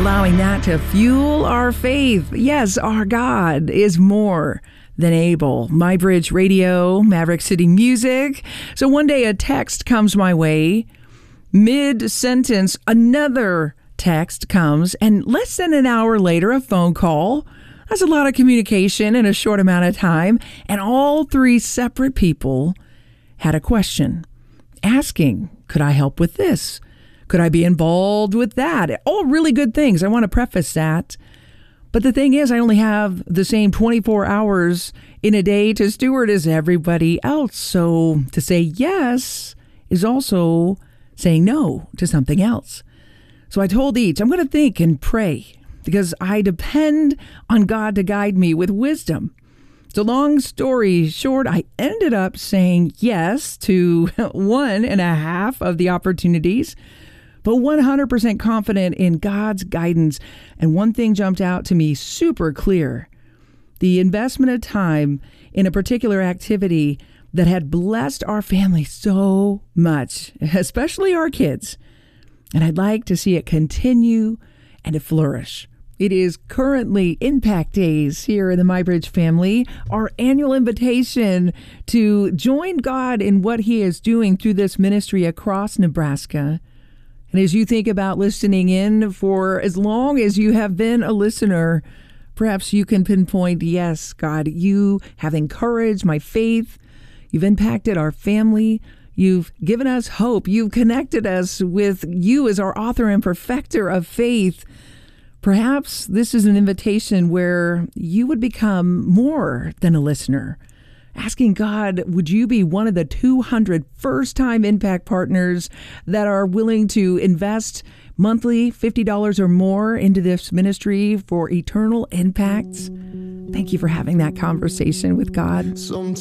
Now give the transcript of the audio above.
allowing that to fuel our faith. Yes, our God is more than able. My Bridge Radio, Maverick City Music. So one day a text comes my way. Mid-sentence, another text comes. And less than an hour later, a phone call. That's a lot of communication in a short amount of time. And all three separate people had a question. Asking, could I help with this? Could I be involved with that? All really good things. I want to preface that. But the thing is, I only have the same 24 hours in a day to steward as everybody else. So to say yes is also saying no to something else. So I told each, I'm going to think and pray because I depend on God to guide me with wisdom. So long story short, I ended up saying yes to 1.5 of the opportunities, but 100% confident in God's guidance. And one thing jumped out to me super clear. The investment of time in a particular activity that had blessed our family so much, especially our kids. And I'd like to see it continue and to flourish. It is currently Impact Days here in the MyBridge family, our annual invitation to join God in what He is doing through this ministry across Nebraska. And as you think about listening in for as long as you have been a listener, perhaps you can pinpoint, yes, God, you have encouraged my faith. You've impacted our family. You've given us hope. You've connected us with you as our author and perfecter of faith. Perhaps this is an invitation where you would become more than a listener. Asking God, would you be one of the 200 first-time impact partners that are willing to invest monthly $50 or more into this ministry for eternal impacts? Thank you for having that conversation with God.